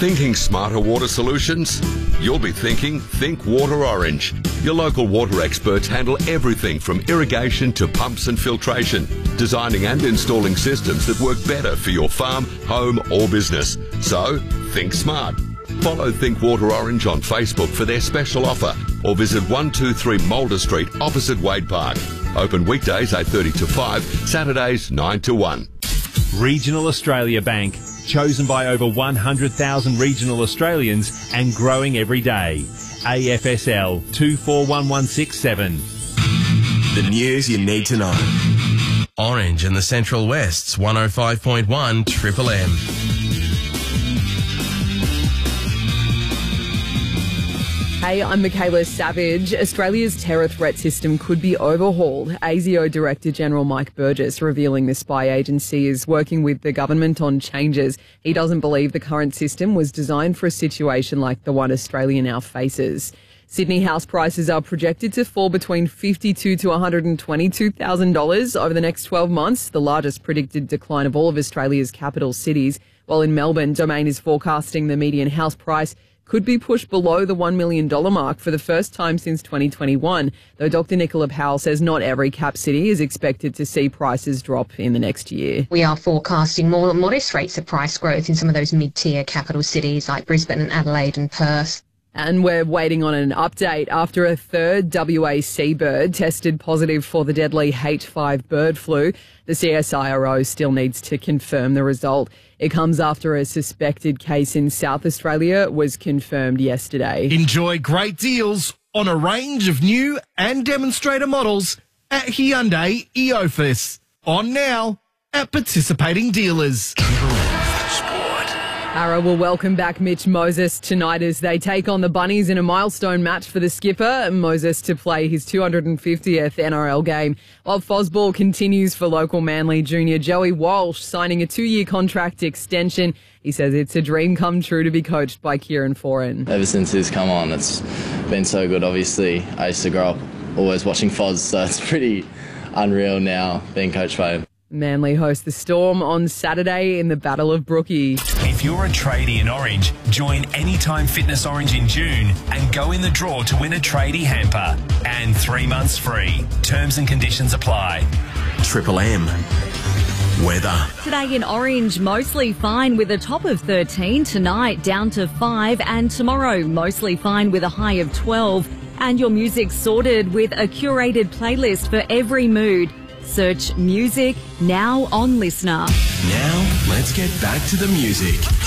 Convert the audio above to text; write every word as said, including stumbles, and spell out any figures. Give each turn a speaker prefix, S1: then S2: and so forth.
S1: Thinking smarter water solutions? You'll be thinking Think Water Orange. Your local water experts handle everything from irrigation to pumps and filtration, designing and installing systems that work better for your farm, home or business. So, think smart. Follow Think Water Orange on Facebook for their special offer or visit one two three Mulder Street opposite Wade Park. Open weekdays eight thirty to five, Saturdays nine to one.
S2: Regional Australia Bank, chosen by over one hundred thousand regional Australians and growing every day. A F S L two four one one six seven.
S3: The news you need to know. Orange and the Central West's one oh five point one Triple M.
S4: Hey, I'm Michaela Savage. Australia's terror threat system could be overhauled. A S I O Director General Mike Burgess revealing the spy agency is working with the government on changes. He doesn't believe the current system was designed for a situation like the one Australia now faces. Sydney house prices are projected to fall between fifty-two thousand to one hundred twenty-two thousand dollars over the next twelve months, the largest predicted decline of all of Australia's capital cities. While in Melbourne, Domain is forecasting the median house price could be pushed below the one million dollars mark for the first time since twenty twenty-one, though Doctor Nicola Powell says not every cap city is expected to see prices drop in the next year.
S5: We are forecasting more modest rates of price growth in some of those mid-tier capital cities like Brisbane and Adelaide and Perth.
S4: And we're waiting on an update after a third W A seabird tested positive for the deadly H five bird flu. The C S I R O still needs to confirm the result. It comes after a suspected case in South Australia was confirmed yesterday.
S6: Enjoy great deals on a range of new and demonstrator models at Hyundai Eofus. On now at participating dealers.
S4: Ara will welcome back Mitch Moses tonight as they take on the Bunnies in a milestone match for the skipper, Moses, to play his two hundred fiftieth N R L game. While Fosball continues for local Manly junior Joey Walsh signing a two-year contract extension. He says it's a dream come true to be coached by Kieran Foran.
S7: Ever since he's come on, it's been so good. Obviously, I used to grow up always watching Foz, so it's pretty unreal now being coached by him.
S4: Manly host the Storm on Saturday in the Battle of Brookie.
S8: If you're a tradie in Orange, join Anytime Fitness Orange in June and go in the draw to win a tradie hamper. And three months free. Terms and conditions apply.
S3: Triple M. Weather.
S9: Today in Orange, mostly fine with a top of thirteen. Tonight, down to five. And tomorrow, mostly fine with a high of twelve. And your music sorted with a curated playlist for every mood. Search music now on Listener.
S3: Now, let's get back to the music.